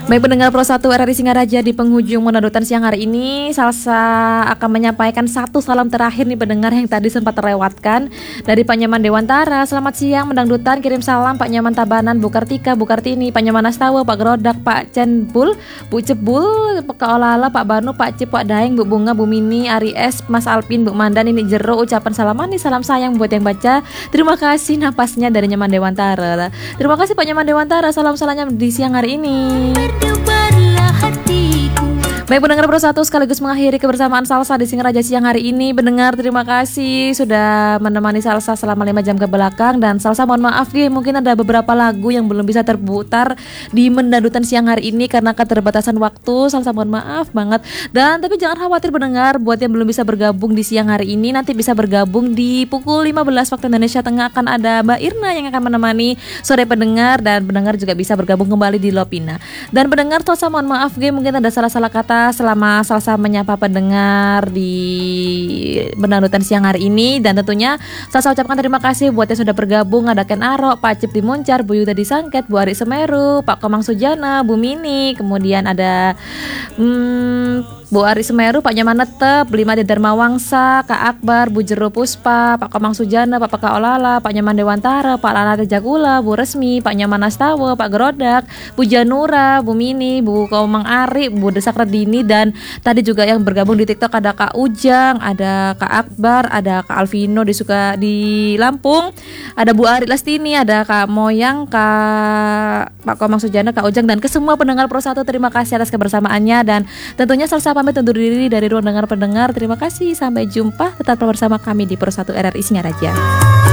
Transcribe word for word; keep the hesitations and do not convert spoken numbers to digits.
Baik pendengar Pro satu R R I Singaraja, di penghujung menadutan siang hari ini Salsa akan menyampaikan satu salam terakhir nih pendengar yang tadi sempat terlewatkan dari Pak Nyaman Dewantara. Selamat siang mendangdutan, kirim salam Pak Nyaman Tabanan, Bu Kartika, Bu Kartini, Pak Nyaman Astawa, Pak Gerodak, Pak Cenbul, Bu Cebul, Pak Olala, Pak Banu, Pak Cip, Pak Daeng, Bu Bunga, Bu Mini, Ari S, Mas Alpin, Bu Mandan. Ini Jero ucapan salam manis, salam sayang buat yang baca. Terima kasih napasnya dari Nyaman Dewantara. Terima kasih Pak Nyaman Dewantara, salam-salamnya di siang hari ini. Baik pendengar Pro satu, sekaligus mengakhiri kebersamaan Salsa di Singaraja siang hari ini. Pendengar terima kasih sudah menemani Salsa selama lima jam ke belakang. Dan Salsa mohon maaf ya, mungkin ada beberapa lagu yang belum bisa terputar di mendadutan siang hari ini karena keterbatasan waktu. Salsa mohon maaf banget. Dan tapi jangan khawatir pendengar, buat yang belum bisa bergabung di siang hari ini, nanti bisa bergabung di pukul lima belas waktu Indonesia Tengah. Akan ada Mbak Irna yang akan menemani sore pendengar, dan pendengar juga bisa bergabung kembali di Lopina. Dan pendengar Salsa mohon maaf ya, mungkin ada salah-salah kata selama Salsa menyapa pendengar di mendadutan siang hari ini. Dan tentunya Salsa ucapkan terima kasih buat yang sudah bergabung. Ada Ken Aro, Pak Cip di Muncar, Bu Yuda di Sangket, Bu Ari Semeru, Pak Komang Sujana, Bu Mini, kemudian ada hmm, Bu Ari Semeru, Pak Nyaman Netep, Lima di Dharma Wangsa, Kak Akbar, Bu Jero Puspa, Pak Komang Sujana, Pak Peka Olala, Pak Nyaman Dewantara, Pak Lana Jakula, Bu Resmi, Pak Nyaman Astawa, Pak Gerodak, Bu Janura, Bu Mini, Bu Komang Ari, Bu Desak Redini. Dan tadi juga yang bergabung di TikTok ada Kak Ujang, ada Kak Akbar, ada Kak Alvino di Suka di Lampung, ada Bu Ari Lastini, ada Kak Moyang, Kak Pak Komang Sujana, Kak Ujang, dan ke semua pendengar Pro satu terima kasih atas kebersamaannya. Dan tentunya Salsa pamit undur diri dari ruang dengar pendengar. Terima kasih, sampai jumpa, tetap bersama kami di Pro satu R R I Singaraja.